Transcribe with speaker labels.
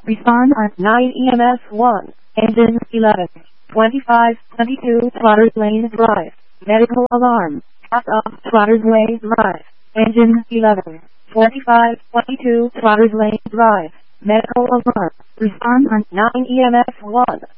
Speaker 1: Respond on 9 EMS 1, engine 11, 2522 Trotters Lane Drive, medical alarm, pass off Trotters Way Drive, engine 11, 2522 Trotters Lane Drive, medical alarm. Respond on 9 EMS 1.